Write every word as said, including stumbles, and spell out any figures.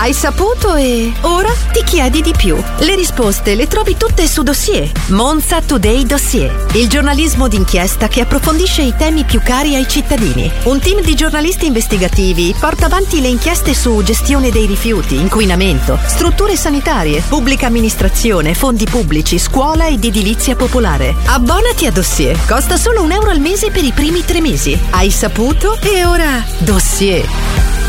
Hai saputo e ora ti chiedi di più. Le risposte le trovi tutte su Dossier. Monza Today Dossier, il giornalismo d'inchiesta che approfondisce i temi più cari ai cittadini. Un team di giornalisti investigativi porta avanti le inchieste su gestione dei rifiuti, inquinamento, strutture sanitarie, pubblica amministrazione, fondi pubblici, scuola ed edilizia popolare. Abbonati a Dossier. Costa solo un euro al mese per i primi tre mesi. Hai saputo? E ora Dossier.